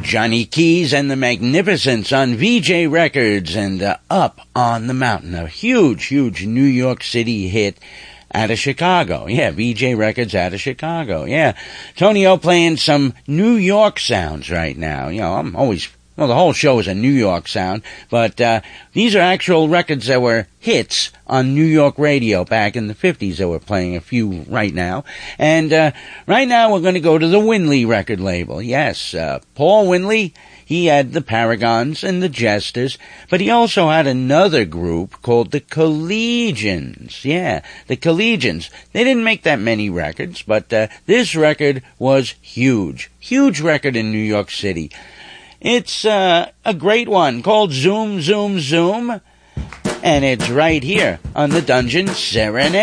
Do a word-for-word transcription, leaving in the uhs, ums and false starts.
Johnny Keys and the Magnificents on V J Records and uh, Up on the Mountain, a huge, huge New York City hit out of Chicago. Yeah, V J Records out of Chicago. Yeah, Tony O playing some New York sounds right now. You know, I'm always, well, the whole show is a New York sound, but uh, these are actual records that were hits on New York radio back in the fifties that we're playing a few right now. And uh, right now we're going to go to the Winley record label. Yes, uh, Paul Winley, he had the Paragons and the Jesters, but he also had another group called the Collegians. Yeah, the Collegians. They didn't make that many records, but uh, this record was huge. Huge record in New York City. It's uh, a great one called Zoom, Zoom, Zoom, and it's right here on the Dungeon Serenade.